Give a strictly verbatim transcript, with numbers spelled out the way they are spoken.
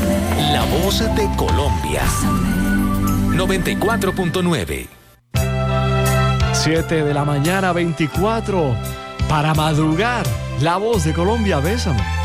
La voz de Colombia. noventa y cuatro punto nueve. siete de la mañana, veinticuatro. Para madrugar, La voz de Colombia, bésame.